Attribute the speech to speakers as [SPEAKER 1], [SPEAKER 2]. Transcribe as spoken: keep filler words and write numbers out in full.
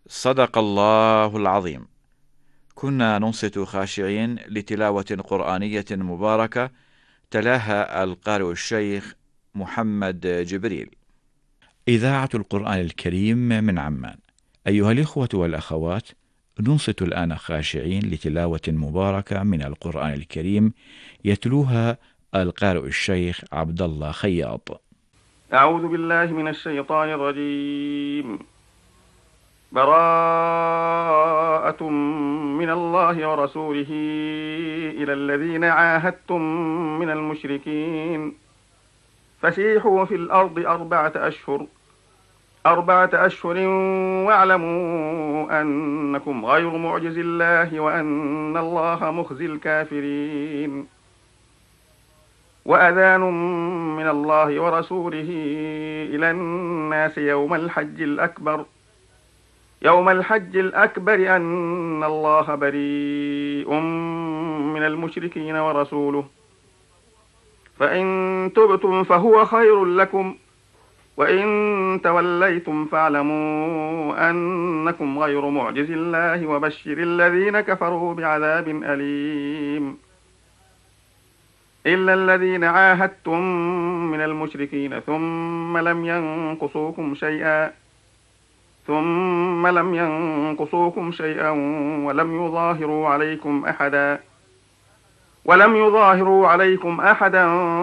[SPEAKER 1] صدق الله العظيم. كنا ننصت خاشعين لتلاوة قرآنية مباركة تلاها القارئ الشيخ محمد جبريل. إذاعة القرآن الكريم من عمان. أيها الإخوة والأخوات، ننصت الآن خاشعين لتلاوة مباركة من القرآن الكريم يتلوها القارئ الشيخ عبد الله خياط.
[SPEAKER 2] أعوذ بالله من الشيطان الرجيم. براءة من الله ورسوله إلى الذين عاهدتم من المشركين فسيحوا في الأرض أربعة أشهر أربعة أشهر واعلموا أنكم غير معجز الله وأن الله مخزي الكافرين. وأذان من الله ورسوله إلى الناس يوم الحج الأكبر يوم الحج الأكبر أن الله بريء من المشركين ورسوله، فإن تبتم فهو خير لكم، وإن توليتم فاعلموا أنكم غير معجز الله وبشر الذين كفروا بعذاب أليم. إلا الذين عاهدتم من المشركين ثم لم ينقصوكم شيئا ثم لم ينقصوكم شيئا ولم يظاهروا عليكم أحدا ولم يظاهروا عليكم أحدا